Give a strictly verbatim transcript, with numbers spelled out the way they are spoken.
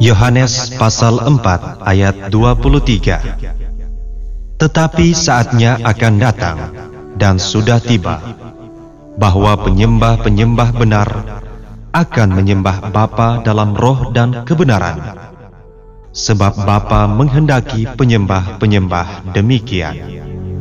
Yohanes pasal empat ayat dua puluh tiga. Tetapi saatnya akan datang, dan sudah tiba, bahwa penyembah-penyembah benar akan menyembah Bapa dalam roh dan kebenaran, sebab Bapa menghendaki penyembah-penyembah demikian.